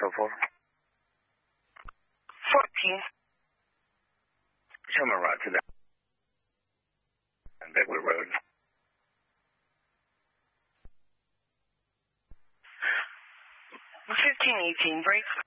so forth? 14. Show me a route to that. And Bedwood Road. 1518, break.